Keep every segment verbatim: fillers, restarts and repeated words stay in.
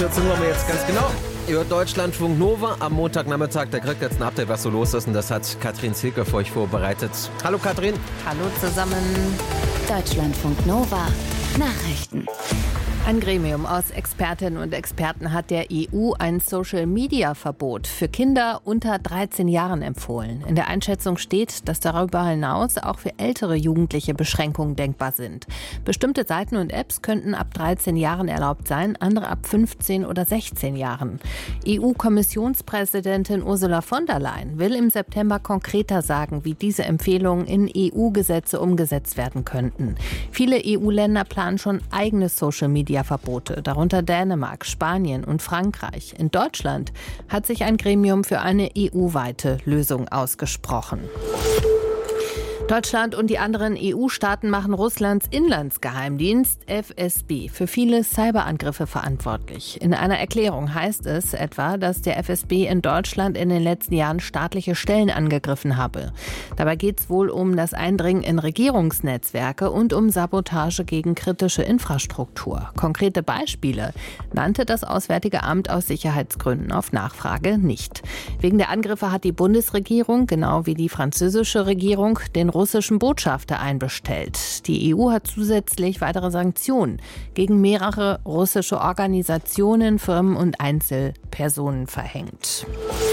vierzehn Uhr haben wir jetzt ganz genau. Ihr hört Deutschlandfunk Nova am Montagnachmittag. Da kriegt jetzt ein Update, was so los ist. Und das hat Katrin Zielke für euch vorbereitet. Hallo Katrin. Hallo zusammen. Deutschlandfunk Nova Nachrichten. Ein Gremium aus Expertinnen und Experten hat der E U ein Social-Media-Verbot für Kinder unter dreizehn Jahren empfohlen. In der Einschätzung steht, dass darüber hinaus auch für ältere Jugendliche Beschränkungen denkbar sind. Bestimmte Seiten und Apps könnten ab dreizehn Jahren erlaubt sein, andere ab fünfzehn oder sechzehn Jahren. E U-Kommissionspräsidentin Ursula von der Leyen will im September konkreter sagen, wie diese Empfehlungen in E U-Gesetze umgesetzt werden könnten. Viele E U-Länder planen schon eigene Social-Media Verbote, darunter Dänemark, Spanien und Frankreich. In Deutschland hat sich ein Gremium für eine E U-weite Lösung ausgesprochen. Deutschland und die anderen E U-Staaten machen Russlands Inlandsgeheimdienst F S B für viele Cyberangriffe verantwortlich. In einer Erklärung heißt es etwa, dass der F S B in Deutschland in den letzten Jahren staatliche Stellen angegriffen habe. Dabei geht es wohl um das Eindringen in Regierungsnetzwerke und um Sabotage gegen kritische Infrastruktur. Konkrete Beispiele nannte das Auswärtige Amt aus Sicherheitsgründen auf Nachfrage nicht. Wegen der Angriffe hat die Bundesregierung, genau wie die französische Regierung, den russischen Botschafter einbestellt. Die E U hat zusätzlich weitere Sanktionen gegen mehrere russische Organisationen, Firmen und Einzelpersonen verhängt.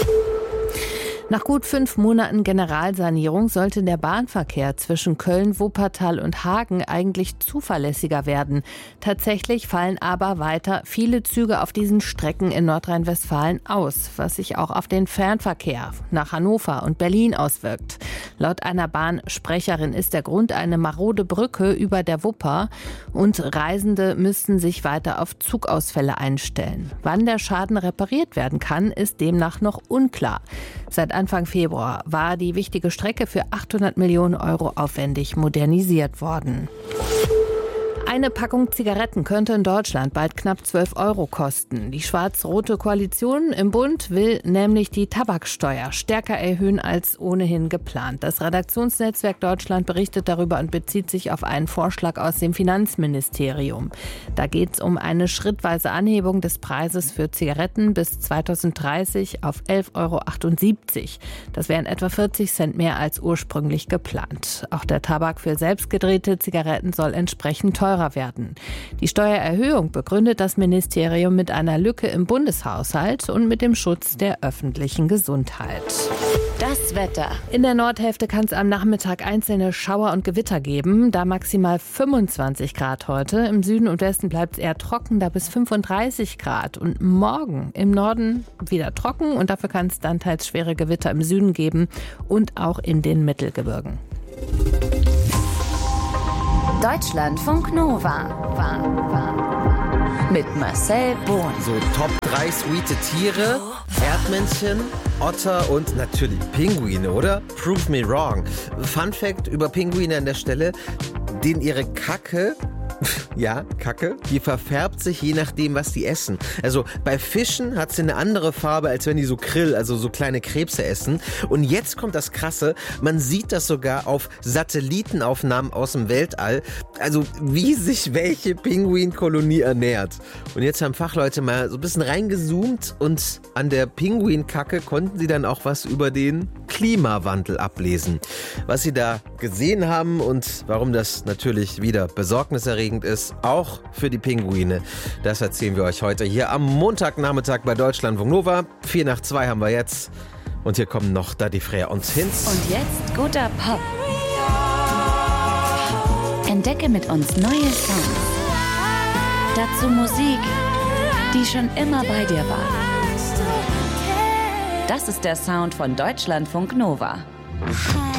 Nach gut fünf Monaten Generalsanierung sollte der Bahnverkehr zwischen Köln, Wuppertal und Hagen eigentlich zuverlässiger werden. Tatsächlich fallen aber weiter viele Züge auf diesen Strecken in Nordrhein-Westfalen aus, was sich auch auf den Fernverkehr nach Hannover und Berlin auswirkt. Laut einer Bahnsprecherin ist der Grund eine marode Brücke über der Wupper und Reisende müssten sich weiter auf Zugausfälle einstellen. Wann der Schaden repariert werden kann, ist demnach noch unklar. Seit Anfang Februar war die wichtige Strecke für achthundert Millionen Euro aufwendig modernisiert worden. Eine Packung Zigaretten könnte in Deutschland bald knapp zwölf Euro kosten. Die schwarz-rote Koalition im Bund will nämlich die Tabaksteuer stärker erhöhen als ohnehin geplant. Das Redaktionsnetzwerk Deutschland berichtet darüber und bezieht sich auf einen Vorschlag aus dem Finanzministerium. Da geht es um eine schrittweise Anhebung des Preises für Zigaretten bis zweitausenddreißig auf elf Euro achtundsiebzig. Das wären etwa vierzig Cent mehr als ursprünglich geplant. Auch der Tabak für selbstgedrehte Zigaretten soll entsprechend teurer werden. Die Steuererhöhung begründet das Ministerium mit einer Lücke im Bundeshaushalt und mit dem Schutz der öffentlichen Gesundheit. Das Wetter. In der Nordhälfte kann es am Nachmittag einzelne Schauer und Gewitter geben, da maximal fünfundzwanzig Grad heute. Im Süden und Westen bleibt es eher trocken, da bis fünfunddreißig Grad. Und morgen im Norden wieder trocken und dafür kann es dann teils schwere Gewitter im Süden geben und auch in den Mittelgebirgen. Deutschlandfunk Nova war, war. Mit Marcel Bohn. So Top drei sweete Tiere, Erdmännchen, Otter und natürlich Pinguine, oder? Prove me wrong. Fun Fact über Pinguine an der Stelle, denen ihre Kacke... Ja, Kacke. Die verfärbt sich je nachdem, was die essen. Also bei Fischen hat sie eine andere Farbe, als wenn die so Krill, also so kleine Krebse essen. Und jetzt kommt das Krasse, man sieht das sogar auf Satellitenaufnahmen aus dem Weltall. Also wie sich welche Pinguinkolonie ernährt. Und jetzt haben Fachleute mal so ein bisschen reingezoomt und an der Pinguinkacke konnten sie dann auch was über den Klimawandel ablesen. Was sie da gesehen haben und warum das natürlich wieder besorgniserregend ist, auch für die Pinguine. Das erzählen wir euch heute hier am Montagnachmittag bei Deutschlandfunk Nova. Vier nach zwei haben wir jetzt. Und hier kommen noch Daddy Freya und Hinz. Und jetzt guter Pop. Entdecke mit uns neue Songs. Dazu Musik, die schon immer bei dir war. Das ist der Sound von Deutschlandfunk Nova.